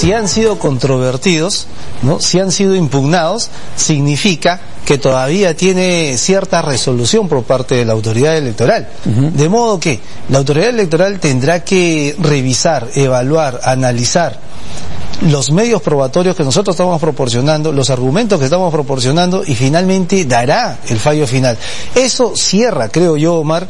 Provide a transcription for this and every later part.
si han sido controvertidos, ¿no? Si han sido impugnados, significa que todavía tiene cierta resolución por parte de la autoridad electoral. De modo que la autoridad electoral tendrá que revisar, evaluar, analizar los medios probatorios que nosotros estamos proporcionando, los argumentos que estamos proporcionando, y finalmente dará el fallo final. Eso cierra, creo yo, Omar,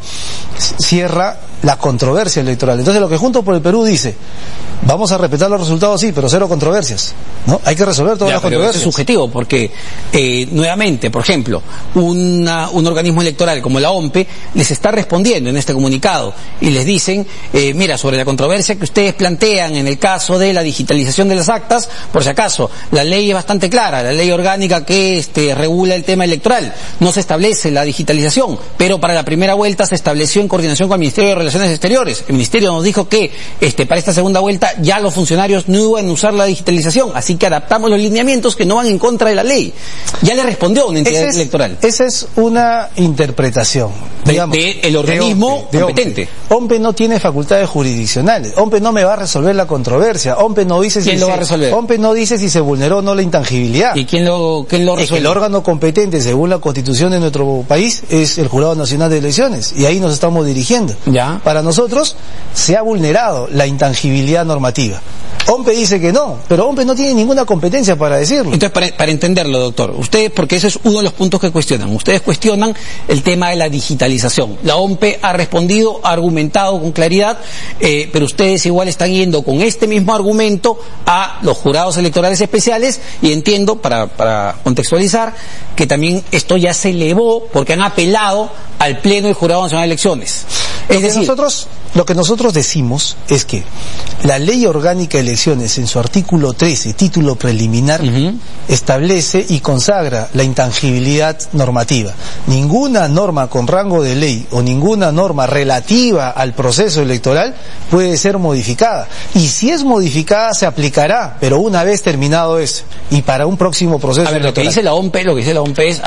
cierra la controversia electoral. Entonces, lo que Juntos por el Perú dice, vamos a respetar los resultados, sí, pero cero controversias, ¿no? Hay que resolver todas las controversias. Es subjetivo, porque nuevamente, por ejemplo, un organismo electoral como la OMPE les está respondiendo en este comunicado y les dicen, mira, sobre la controversia que ustedes plantean en el caso de la digitalización de las actas, por si acaso, la ley es bastante clara, la ley orgánica que regula el tema electoral, no se establece la digitalización, pero para la primera vuelta se estableció en coordinación con el Ministerio de Relaciones Exteriores. El Ministerio nos dijo que para esta segunda vuelta ya los funcionarios no iban a usar la digitalización, así que adaptamos los lineamientos que no van en contra de la ley. Ya le respondió una entidad electoral. Esa es una interpretación, digamos, del organismo competente. OMPE no tiene facultades jurisdiccionales. OMPE no me va a resolver la controversia. OMPE no dice ¿Quién lo va a resolver? OMPE no dice si se vulneró o no la intangibilidad. ¿Y quién lo resuelve? El órgano competente, según la Constitución de nuestro país, es el Jurado Nacional de Elecciones, y ahí nos estamos dirigiendo. Ya. Para nosotros se ha vulnerado la intangibilidad normativa. OMPE dice que no, pero OMPE no tiene ninguna competencia para decirlo. Entonces, para entenderlo, doctor, ustedes, porque ese es uno de los puntos que cuestionan, ustedes cuestionan el tema de la digitalización. La OMPE ha respondido, ha argumentado con claridad, pero ustedes igual están yendo con este mismo argumento a los jurados electorales especiales, y entiendo, para contextualizar, que también esto ya se elevó porque han apelado al Pleno del Jurado Nacional de Elecciones. Es decir, lo que nosotros decimos es que la Ley Orgánica de Elecciones, en su artículo 13, título preliminar, establece y consagra la intangibilidad normativa. Ninguna norma con rango de ley o ninguna norma relativa al proceso electoral puede ser modificada. Y si es modificada, se aplicará, pero una vez terminado eso, y para un próximo proceso electoral. Lo que dice la OMPE es,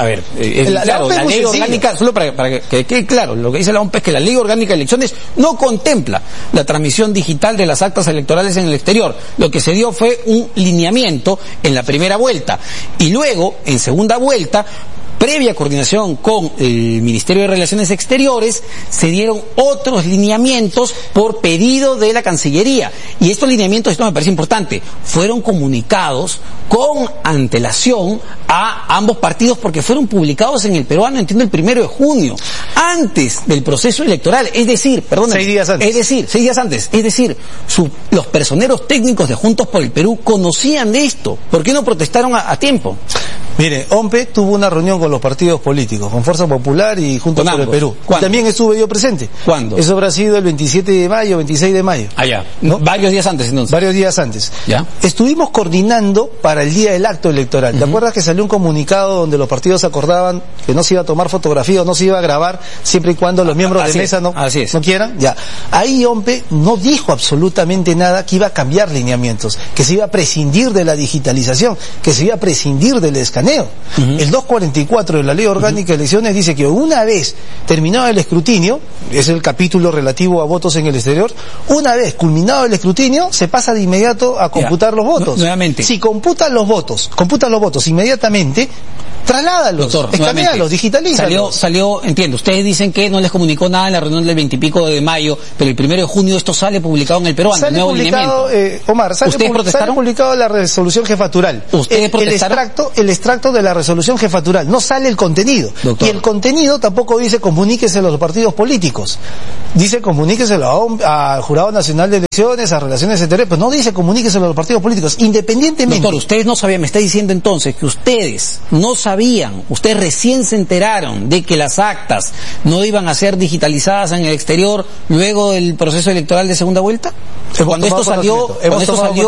la ley orgánica, solo para que quede claro, lo que dice la OMPE es que la Ley Orgánica de Elecciones no contempla la transmisión digital de las actas electorales en el exterior. Lo que se dio fue un lineamiento en la primera vuelta, y luego, en segunda vuelta, previa coordinación con el Ministerio de Relaciones Exteriores, se dieron otros lineamientos por pedido de la Cancillería. Y estos lineamientos, esto me parece importante, fueron comunicados con antelación a ambos partidos, porque fueron publicados en El Peruano, entiendo, el 1 de junio, antes del proceso electoral, es decir, perdón, 6 días antes. Es decir, los personeros técnicos de Juntos por el Perú conocían de esto. ¿Por qué no protestaron a tiempo? Mire, OMPE tuvo una reunión con los partidos políticos, con Fuerza Popular y Juntos por el Perú. ¿Cuándo? También estuve yo presente. ¿Cuándo? Eso habrá sido el 27 de mayo, 26 de mayo. Allá. ¿No? Varios días antes, entonces. Varios días antes. ¿Ya? Estuvimos coordinando para el día del acto electoral. ¿Te acuerdas que salió un comunicado donde los partidos acordaban que no se iba a tomar fotografía o no se iba a grabar siempre y cuando los miembros de mesa no quieran? Ya. Ahí OMPE no dijo absolutamente nada que iba a cambiar lineamientos, que se iba a prescindir de la digitalización, que se iba a prescindir del escaneo. El 244 de la Ley Orgánica de Elecciones dice que una vez terminado el escrutinio, es el capítulo relativo a votos en el exterior, una vez culminado el escrutinio, se pasa de inmediato a computar los votos. Nuevamente. Si computan los votos inmediatamente, trasládalos, escanealos, digitalízalos. Salió, entiendo, ustedes dicen que no les comunicó nada en la reunión del 20 y pico de mayo, pero el 1 de junio esto sale publicado en El Peruano, el nuevo lineamiento. Omar, sale publicado la resolución jefatural. ¿Ustedes protestaron? El extracto de la resolución jefatural, no sale el contenido. Doctor. Y el contenido tampoco dice comuníqueselo a los partidos políticos. Dice comuníqueselo al Jurado Nacional de Elecciones, a Relaciones Exteriores, pero no dice comuníqueselo a los partidos políticos, independientemente. Doctor, ustedes no sabían, me está diciendo entonces que ustedes no sabían, ustedes recién se enteraron de que las actas no iban a ser digitalizadas en el exterior luego del proceso electoral de segunda vuelta. Cuando esto salió el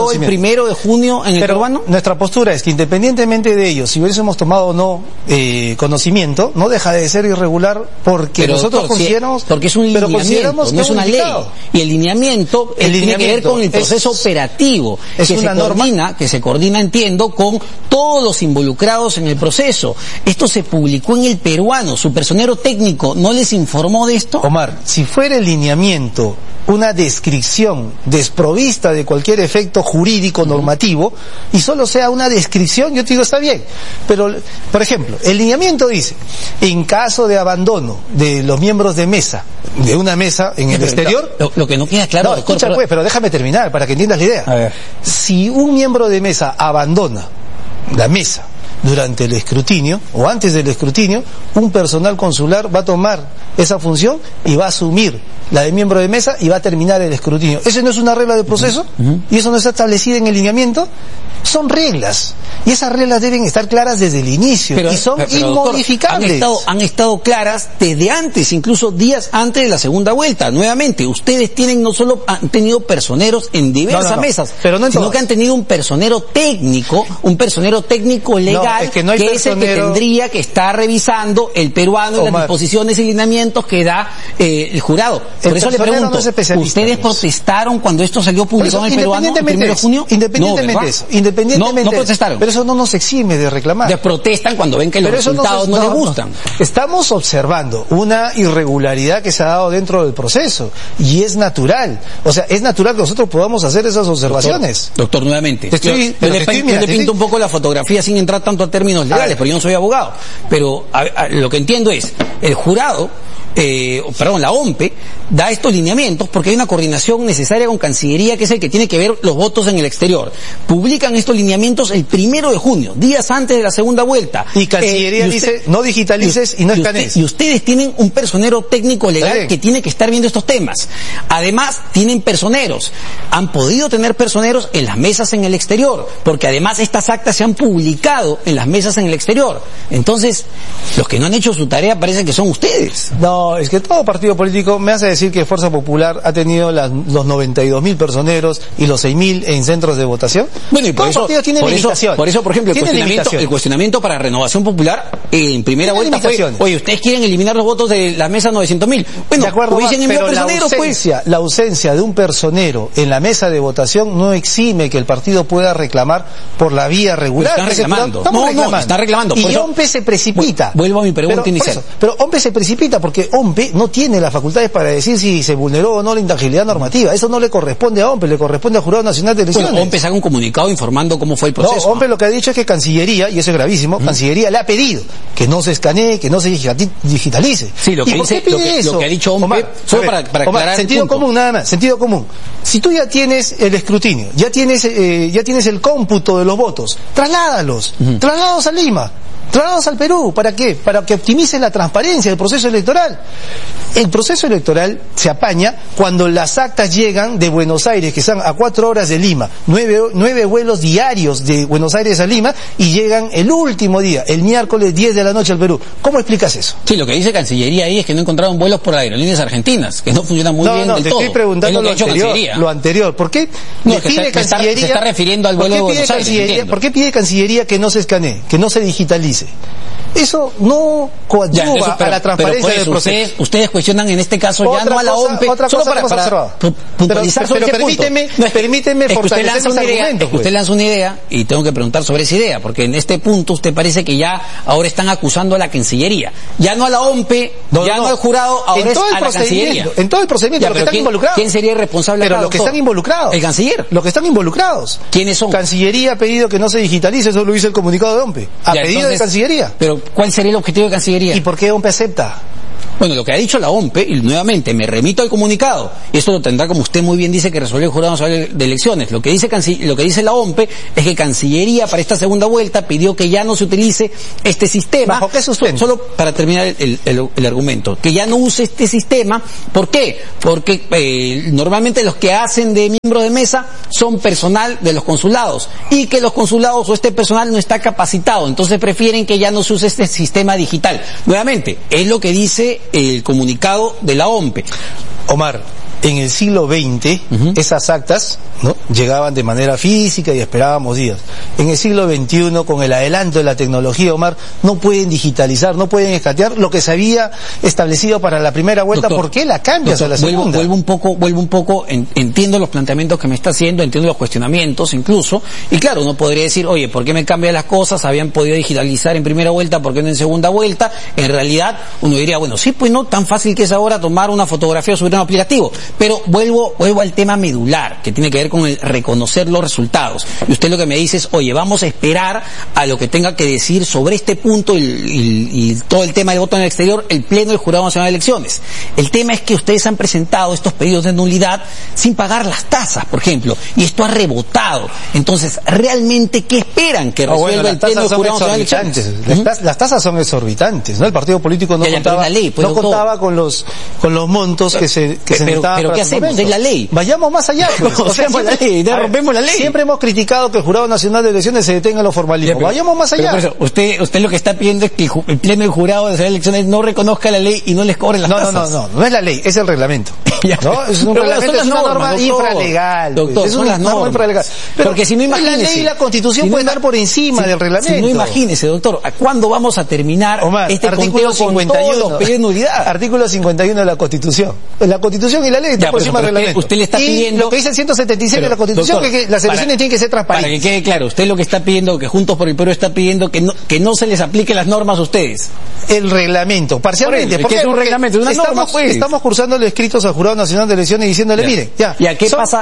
1 de junio en El Peruano. Nuestra postura es que independientemente de ello, si hubiésemos tomado o no conocimiento, no deja de ser irregular, porque nosotros consideramos, porque es un lineamiento, no es una ley, y el lineamiento tiene que ver con el proceso operativo, que se coordina, entiendo, con todos los involucrados en el proceso. Esto se publicó en El Peruano, su personero técnico no les informó de esto. Omar, si fuera el lineamiento una descripción desprovista de cualquier efecto jurídico normativo y solo sea una descripción, yo te digo, está bien. Pero, por ejemplo, el lineamiento dice, en caso de abandono de los miembros de mesa, de una mesa en el exterior... Lo que no queda claro... No, escucha pues, pero déjame terminar para que entiendas la idea. A ver. Si un miembro de mesa abandona la mesa durante el escrutinio o antes del escrutinio, un personal consular va a tomar esa función y va a asumir la de miembro de mesa y va a terminar el escrutinio. ¿Ese no es una regla de proceso? ¿Y eso no está establecido en el lineamiento? Son reglas, y esas reglas deben estar claras desde el inicio, y son inmodificables. Doctor, han estado claras desde antes, incluso días antes de la segunda vuelta. Nuevamente, ustedes no solo han tenido personeros en diversas mesas, pero sino que han tenido un personero técnico legal, que es el que tendría que estar revisando el peruano y las disposiciones y lineamientos que da el jurado. Por eso le pregunto, ¿ustedes protestaron cuando esto salió publicado en el peruano el 1 de junio? Independientemente de eso. No protestaron. Pero eso no nos exime de reclamar. Protestan cuando ven que los resultados no les gustan. Estamos observando una irregularidad que se ha dado dentro del proceso y es natural. O sea, es natural que nosotros podamos hacer esas observaciones. Doctor, nuevamente. Yo le pinto un poco la fotografía sin entrar tanto a términos legales, pero yo no soy abogado. Pero lo que entiendo es, el jurado, la OMPE, da estos lineamientos porque hay una coordinación necesaria con Cancillería, que es el que tiene que ver los votos en el exterior. Publican estos lineamientos el 1 de junio, días antes de la segunda vuelta. Y Cancillería dice, no digitalices y no escanees. Y ustedes tienen un personero técnico legal que tiene que estar viendo estos temas. Además, tienen personeros. Han podido tener personeros en las mesas en el exterior, porque además estas actas se han publicado en las mesas en el exterior. Entonces, los que no han hecho su tarea parecen que son ustedes. No, es que todo partido político me hace decir que Fuerza Popular ha tenido los 92.000 personeros y los 6.000 en centros de votación. Bueno, y por eso, limitación. Por eso, por ejemplo, el cuestionamiento para Renovación Popular en primera vuelta fue, oye, ustedes quieren eliminar los votos de la mesa 900.000. Bueno, de acuerdo, pero la ausencia de un personero en la mesa de votación no exime que el partido pueda reclamar por la vía regular. Están reclamando. Están reclamando. Y OMPE se precipita. Vuelvo a mi pregunta inicial. Pero OMPE se precipita porque OMPE no tiene las facultades para decir si se vulneró o no la intangibilidad normativa. Eso no le corresponde a OMPE, le corresponde al Jurado Nacional de Elecciones. Bueno, OMPE saca un comunicado informando cómo fue el proceso. No, OMPE lo que ha dicho es que Cancillería, y eso es gravísimo, Cancillería le ha pedido que no se escanee, que no se digitalice. Sí, lo que dice, lo que ha dicho OMPE, Omar, solo para aclarar sentido común, nada más, sentido común. Si tú ya tienes el escrutinio, ya tienes el cómputo de los votos, tráslados a Lima. Traslados al Perú, ¿para qué? Para que optimice la transparencia del proceso electoral. El proceso electoral se apaña cuando las actas llegan de Buenos Aires, que están a 4 horas de Lima, 9 vuelos diarios de Buenos Aires a Lima, y llegan el último día, el miércoles 10 de la noche al Perú. ¿Cómo explicas eso? Sí, lo que dice Cancillería ahí es que no encontraron vuelos por aerolíneas argentinas, que no funcionan muy bien del todo. No, te estoy preguntando lo anterior. ¿Por qué pide Cancillería? Se está refiriendo al vuelo de Buenos Aires. ¿Por qué pide Cancillería que no se escanee, que no se digitalice? Eso no coadyuva a la transparencia del proceso. Ustedes cuestionan en este caso ya no a la OMPE, solo para puntualizar sobre ese punto. Permíteme fortalecer ese argumento. Usted lanza una idea y tengo que preguntar sobre esa idea, porque en este punto usted parece que ya ahora están acusando a la Cancillería. Ya no a la OMPE, no al jurado, ahora es a la Cancillería. En todo el procedimiento, los que están involucrados. ¿Quién sería el responsable? Pero los que están involucrados. El canciller. Los que están involucrados. ¿Quiénes son? Cancillería ha pedido que no se digitalice, eso lo dice el comunicado de OMPE. A pedido de Cancillería. Pero ¿cuál sería el objetivo de Cancillería? ¿Y por qué OMPE acepta? Bueno, lo que ha dicho la OMPE, y nuevamente me remito al comunicado, esto lo tendrá, como usted muy bien dice, que resolver el Jurado Nacional de Elecciones. Lo que dice la OMPE es que Cancillería para esta segunda vuelta pidió que ya no se utilice este sistema. ¿Bajo qué sustento? Solo para terminar el argumento, que ya no use este sistema. ¿Por qué? Porque normalmente los que hacen de miembros de mesa son personal de los consulados, y que los consulados o este personal no está capacitado, entonces prefieren que ya no se use este sistema digital. Nuevamente, es lo que dice el comunicado de la OMPE. Omar, en el siglo XX, esas actas, ¿no?, llegaban de manera física y esperábamos días. En el siglo XXI, con el adelanto de la tecnología, Omar, no pueden digitalizar, no pueden escanear lo que se había establecido para la primera vuelta. Doctor, ¿por qué la cambias a la segunda? Vuelvo un poco, entiendo los planteamientos que me está haciendo, entiendo los cuestionamientos incluso, y claro, uno podría decir, oye, ¿por qué me cambian las cosas? Habían podido digitalizar en primera vuelta, ¿por qué no en segunda vuelta? En realidad, uno diría, bueno, sí, pues no, tan fácil que es ahora tomar una fotografía sobre un aplicativo. Pero vuelvo al tema medular, que tiene que ver con el reconocer los resultados. Y usted lo que me dice es, oye, vamos a esperar a lo que tenga que decir sobre este punto y todo el tema de voto en el exterior, el Pleno del Jurado Nacional de Elecciones. El tema es que ustedes han presentado estos pedidos de nulidad sin pagar las tasas, por ejemplo, y esto ha rebotado. Entonces, ¿realmente qué esperan que resuelva el Pleno del Jurado Nacional de Elecciones? Las tasas son exorbitantes, ¿no? El partido político no contaba con los montos que se necesitaban. Pero ¿qué hacemos? Es la ley. Vayamos más allá. Pues. Rompemos la ley. Siempre hemos criticado que el Jurado Nacional de Elecciones se detenga en los formalismos. Vayamos más allá. Pero usted lo que está pidiendo es que el Pleno del Jurado Nacional de Elecciones no reconozca la ley y no les cobre las tasas. No es la ley, es el reglamento. ¿No? Es un reglamento, es una norma infralegal. Doctor, es una norma infralegal. Porque si no, imagínese, la ley y la Constitución pueden estar por encima del reglamento. Si no, imagínese, doctor, ¿cuándo vamos a terminar este conteo con todos los pedidos de nulidad? Artículo 51 de la Constitución. La Constitución y la ley están por encima del reglamento. Usted le está pidiendo... lo que dice el 176 de la Constitución, doctor, que las elecciones tienen que ser transparentes. Para que quede claro, usted lo que está pidiendo, que Juntos por el Perú está pidiendo que no se les aplique las normas a ustedes. El reglamento, parcialmente. Porque es un reglamento, es una norma, pues. Estamos cursándole escritos al Jurado Nacional de Elecciones diciéndole, miren, ¿qué pasa?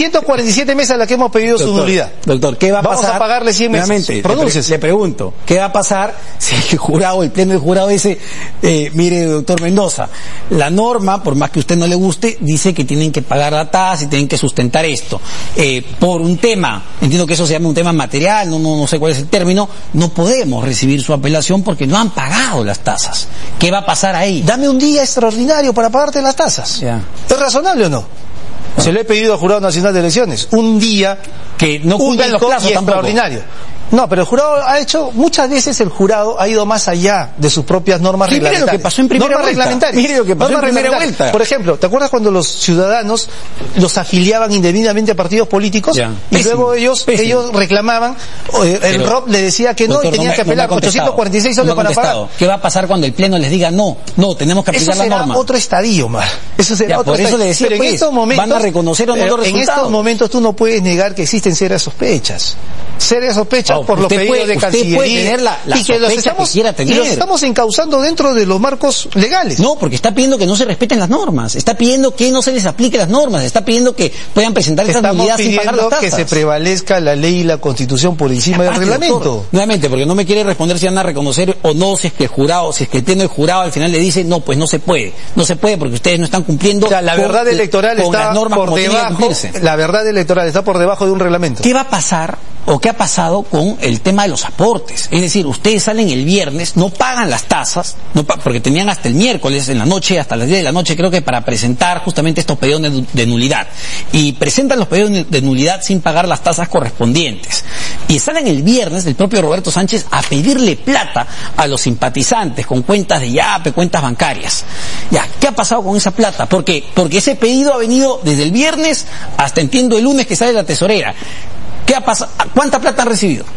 647 meses a las que hemos pedido su nulidad. Doctor, ¿qué va a pasar? Vamos a pagarle 100 meses. Le pregunto, ¿qué va a pasar si el Pleno del Jurado dice, mire, doctor Mendoza, la norma, por más que a usted no le guste, dice que tienen que pagar la tasa y tienen que sustentar esto. Por un tema, entiendo que eso se llama un tema material, no sé cuál es el término, no podemos recibir su apelación porque no han pagado las tasas. ¿Qué va a pasar ahí? Dame un día extraordinario para pagarte las tasas. ¿Es razonable o no? Se lo he pedido al Jurado Nacional de Elecciones. Un día que no cumplan los plazos extraordinario. No, pero el jurado muchas veces el jurado ha ido más allá de sus propias normas reglamentarias. Mire lo que pasó en primera vuelta. Mire lo que pasó en primera vuelta. Por ejemplo, ¿te acuerdas cuando los ciudadanos los afiliaban indebidamente a partidos políticos? Y luego ellos reclamaban, el ROP le decía que no, y tenían que apelar 846 soles para pagar. ¿Qué va a pasar cuando el Pleno les diga no, tenemos que aplicar la norma? Eso será otro estadio, Mar. Eso será otro estadio. Por eso le decía, pero en estos momentos, van a reconocer o no los resultados. En estos momentos tú no puedes negar que existen serias sospechas. Serias sospechas por los pedidos de Cancillería, puede tener la y que los estamos encauzando dentro de los marcos legales. No, porque está pidiendo que no se respeten las normas, está pidiendo que no se les aplique las normas, está pidiendo que puedan presentar esas nulidades sin pagar las tasas. Que se prevalezca la ley y la Constitución por encima del reglamento. Doctor, nuevamente, porque no me quiere responder si van a reconocer o no, si es que el Pleno del Jurado al final le dice, no, pues no se puede porque ustedes no están cumpliendo la verdad electoral está por debajo, la verdad electoral está por debajo de un reglamento. ¿Qué va a pasar o qué ha pasado con el tema de los aportes? Es decir, ustedes salen el viernes, no pagan las tasas, porque tenían hasta el miércoles en la noche, hasta las 10 de la noche, creo que para presentar justamente estos pedidos de nulidad. Y presentan los pedidos de nulidad sin pagar las tasas correspondientes. Y salen el viernes del propio Roberto Sánchez a pedirle plata a los simpatizantes con cuentas de Yape, cuentas bancarias. ¿Qué ha pasado con esa plata? Porque ese pedido ha venido desde el viernes hasta, entiendo, el lunes que sale la tesorera. ¿Qué ha pasado? ¿Cuánta plata han recibido?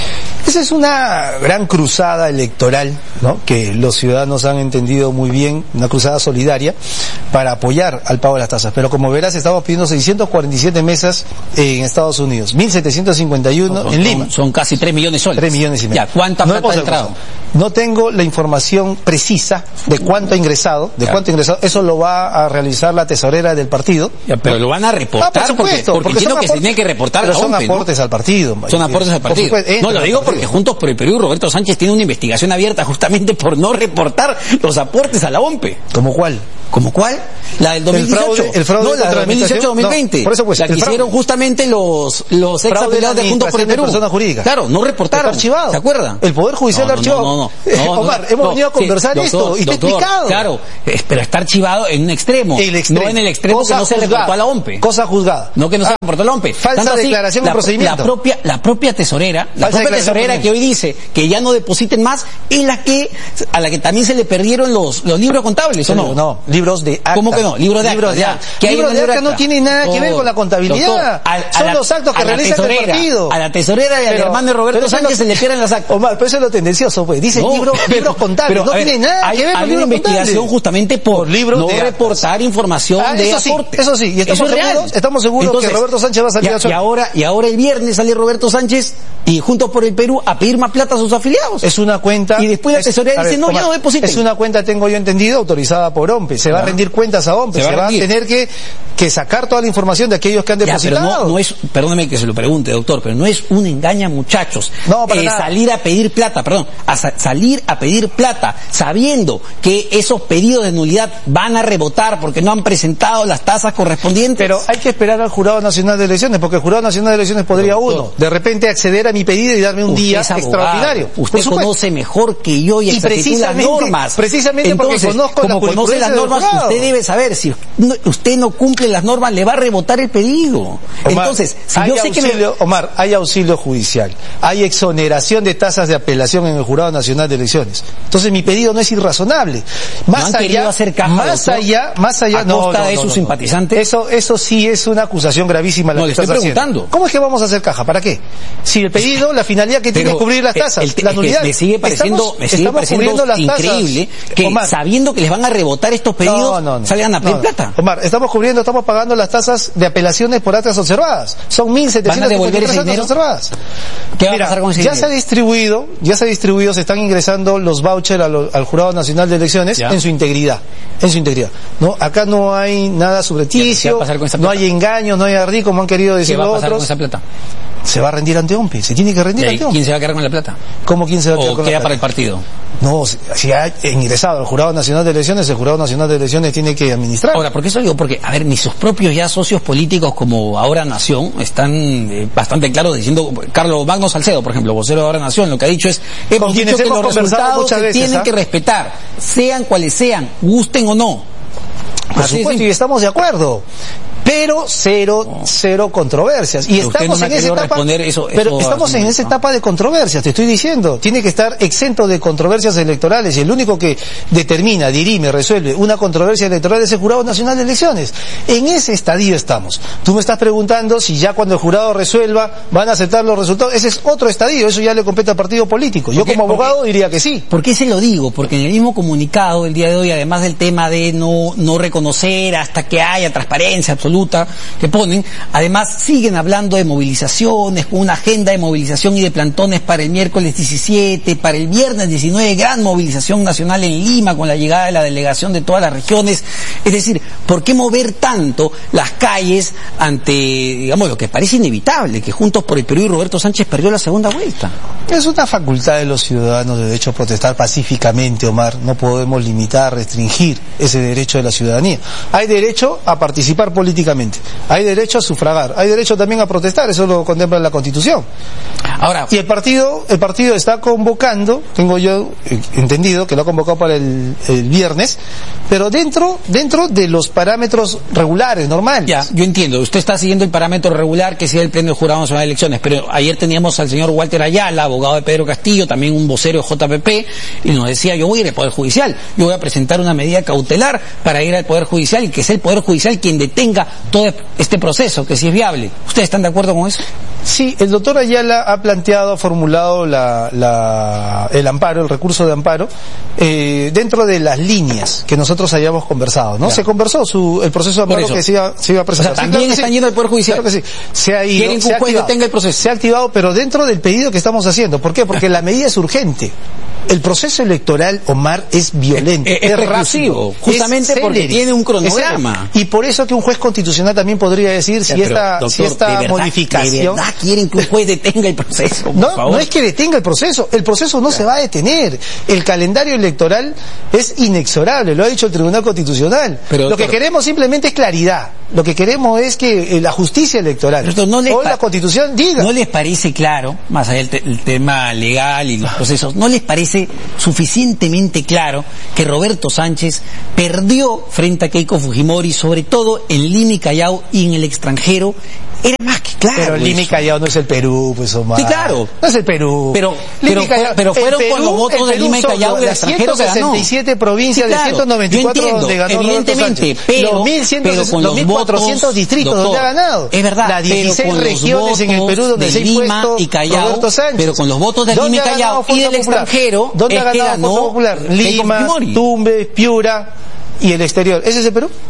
Esa es una gran cruzada electoral, ¿no? Que los ciudadanos han entendido muy bien, una cruzada solidaria para apoyar al pago de las tasas. Pero como verás, estamos pidiendo 647 mesas en Estados Unidos, 1.751 en Lima. Son casi 3 millones de soles. 3 millones y medio. ¿Cuánta plata ha entrado? No tengo la información precisa de cuánto ha ingresado, Eso lo va a realizar la tesorera del partido. Pero lo van a reportar, por supuesto, porque entiendo que se tiene que reportar a la OMPE, son aportes al partido. Son aportes al partido. No, lo digo porque Juntos por el Perú, Roberto Sánchez tiene una investigación abierta justamente por no reportar los aportes a la OMPE. ¿Cómo cuál? ¿Cómo cuál? La del 2018. El fraude no, la del 2018-2020. No, por eso pues, la que hicieron justamente los ex afiliados de Juntos por el Perú. Persona jurídica. Claro, no reportaron. Está archivado. ¿Se acuerdan? El Poder Judicial archivado. Omar, hemos venido a conversar esto y te he explicado. Claro, pero está archivado en un extremo. No en el extremo que no se reportó a la OMPE. Cosa juzgada. No que no se reportó a la OMPE. Falsa declaración en procedimiento. La propia tesorera que hoy dice que ya no depositen más, es a la que también se le perdieron los libros contables, ¿o no? No, libros de acta. ¿Cómo que no? Libros de acta. Libros de acta no tiene nada que ver con la contabilidad. Son los actos que realiza el partido. A la tesorera y al hermano de Roberto Sánchez se le pierden las actas. Omar, pero eso es lo tendencioso, pues. Dice libros contables. No tiene nada que ver con libros contables. Hay una investigación justamente por no reportar información de aportes. Eso sí, y estamos seguros que Roberto Sánchez va a salir a y ahora el viernes sale Roberto Sánchez y Juntos por el Perú a pedir más plata a sus afiliados. Es una cuenta... Y después la tesorería dice, no, Omar, yo no deposité. Es una cuenta, tengo yo entendido, autorizada por OMPE. Se va a rendir cuentas a OMPE. Se va a tener que sacar toda la información de aquellos que han depositado. Pero no es, perdóneme que se lo pregunte, doctor, pero no es un engaño, muchachos. No, para nada. Salir a pedir plata, salir a pedir plata, sabiendo que esos pedidos de nulidad van a rebotar porque no han presentado las tasas correspondientes. Pero hay que esperar al Jurado Nacional de Elecciones, porque el Jurado Nacional de Elecciones podría de repente acceder a mi pedido y darme un día extraordinario. Usted conoce mejor que yo y las normas. Precisamente entonces, porque conozco como conoce las normas, usted debe saber, si usted no cumple las normas, le va a rebotar el pedido. Omar, entonces, si yo sé Omar, hay auxilio judicial, hay exoneración de tasas de apelación en el Jurado Nacional de Elecciones. Entonces mi pedido no es irrazonable. Más allá, hacer caja, más allá, a costa de sus simpatizantes. Eso sí es una acusación gravísima la que estás haciendo. ¿Cómo es que vamos a hacer caja? ¿Para qué? Si el pedido, la finalidad que tiene que cubrir las tasas, la nulidad. Me sigue pareciendo increíble que Omar, sabiendo que les van a rebotar estos pedidos, salgan a pedir plata. Omar, estamos pagando las tasas de apelaciones por actas observadas. Son 1.753 actas observadas. ¿Qué va a pasar con ese dinero? Ya se ha distribuido, se están ingresando los vouchers al Jurado Nacional de Elecciones en su integridad. ¿No? Acá no hay nada subrepticio, no hay engaños, no hay ardí, como han querido decir otros. ¿Qué va a pasar con esa plata? Se va a rendir ante OMPE, se tiene que rendir ante OMPE. ¿Quién se va a quedar con la plata? ¿Cómo quién se va a quedar con la plata? ¿O queda para el partido? No, si ha ingresado al Jurado Nacional de Elecciones, el Jurado Nacional de Elecciones tiene que administrar. Ahora, ¿por qué eso digo? Porque, a ver, ni sus propios ya socios políticos como Ahora Nación están bastante claros diciendo, Carlos Magno Salcedo, por ejemplo, vocero de Ahora Nación, lo que ha dicho es, con quienes que hemos los resultados se tienen que respetar, sean cuales sean, gusten o no. Por supuesto, y estamos de acuerdo. Pero cero controversias. Y estamos en esa etapa, estamos en esa etapa de controversias, te estoy diciendo. Tiene que estar exento de controversias electorales, y el único que determina, dirime, resuelve una controversia electoral es el Jurado Nacional de Elecciones. En ese estadio estamos. Tú me estás preguntando si ya cuando el jurado resuelva van a aceptar los resultados. Ese es otro estadio, eso ya le compete al partido político. Yo como abogado diría que sí. ¿Por qué se lo digo? Porque en el mismo comunicado el día de hoy, además del tema de no reconocer hasta que haya transparencia absoluta que ponen, además siguen hablando de movilizaciones, con una agenda de movilización y de plantones para el miércoles 17, para el viernes 19, gran movilización nacional en Lima con la llegada de la delegación de todas las regiones. Es decir, ¿por qué mover tanto las calles ante, digamos, lo que parece inevitable, que Juntos por el Perú y Roberto Sánchez perdió la segunda vuelta? Es una facultad de los ciudadanos de derecho a protestar pacíficamente, Omar. No podemos limitar, restringir ese derecho de la ciudadanía. Hay derecho a participar políticamente, hay derecho a sufragar, hay derecho también a protestar, eso lo contempla la Constitución. Ahora, y el partido está convocando, tengo yo entendido que lo ha convocado para el viernes, pero dentro de los parámetros regulares, normales. Ya, yo entiendo, usted está siguiendo el parámetro regular que sigue el Pleno del Jurado Nacional de Elecciones, pero ayer teníamos al señor Walter Ayala, abogado de Pedro Castillo, también un vocero de JPP, y nos decía, yo voy a ir al Poder Judicial, yo voy a presentar una medida cautelar para ir al Poder Judicial y que sea el Poder Judicial quien detenga todo este proceso, que si es viable. ¿Ustedes están de acuerdo con eso? Sí, el doctor Ayala ha formulado el amparo, el recurso de amparo, dentro de las líneas que nosotros hayamos conversado, ¿no? Ya. Se conversó el proceso de amparo que se iba a presentar. O sea, también están yendo al Poder Judicial. Claro que sí. Se ha ido. Quieren que un juez detenga el proceso. Se ha activado, pero dentro del pedido que estamos haciendo. ¿Por qué? Porque la medida es urgente. El proceso electoral, Omar, es violento, es rápido, justamente porque tiene un cronograma. Y por eso que un juez constitucional también podría decir si esta modificación... ¿De verdad quieren que un juez detenga el proceso? No es que detenga el proceso no se va a detener. El calendario electoral es inexorable, lo ha dicho el Tribunal Constitucional. Lo que queremos simplemente es claridad. Lo que queremos es que la justicia electoral o la Constitución diga. ¿No les parece claro, más allá del tema legal y los procesos, no les parece suficientemente claro que Roberto Sánchez perdió frente a Keiko Fujimori, sobre todo en Lima y Callao y en el extranjero? Era más que claro. Pero Lima y Callao no es el Perú, pues, Omar. Sí, claro. No es el Perú. Pero fueron con los votos de Lima y Callao del extranjero que ganó. 167 provincias de 194 donde ganó evidentemente, pero los 1.400 distritos donde ha ganado. Es verdad. Las 16 regiones en el Perú donde se ha impuesto Roberto Sánchez. Pero con los votos de Lima y Callao y del extranjero, ¿dónde ha ganado Fuerza Popular? Lima, Tumbes, Piura y el exterior. ¿Ese es el Perú?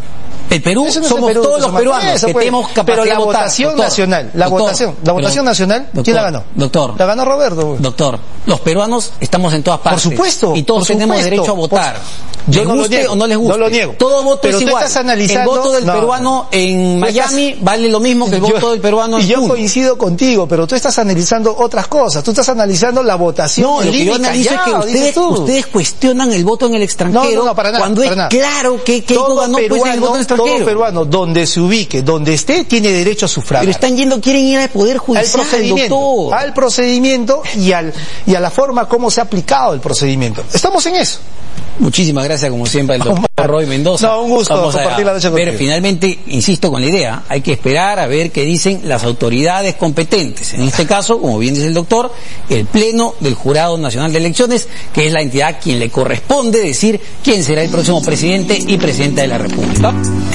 El Perú no somos Perú, todos los peruanos que tenemos capacidad pero la de votar. votación Doctor, nacional, la votación nacional, ¿quién la ganó? Doctor. La ganó Roberto. Doctor, los peruanos estamos en todas partes. Por supuesto. Y todos tenemos derecho a votar. Yo ¿Les no guste lo niego, o no les guste? No lo niego. Todo voto pero es igual. Estás analizando, el voto del peruano en Miami vale lo mismo que el voto del peruano en Y yo coincido contigo, pero tú estás analizando otras cosas. Tú estás analizando la votación. No, lo que yo analizo es que ustedes cuestionan el voto en el extranjero para nada, cuando es claro que ganó pues en el voto en el extranjero. Todo peruano, donde se ubique, donde esté, tiene derecho a sufragar. Pero quieren ir al Poder Judicial, al procedimiento y a la forma como se ha aplicado el procedimiento. Estamos en eso. Muchísimas gracias, como siempre, al doctor Roy Mendoza. No, un gusto compartir la noche contigo. Pero finalmente, insisto con la idea, hay que esperar a ver qué dicen las autoridades competentes. En este caso, como bien dice el doctor, el Pleno del Jurado Nacional de Elecciones, que es la entidad a quien le corresponde decir quién será el próximo presidente y presidenta de la República.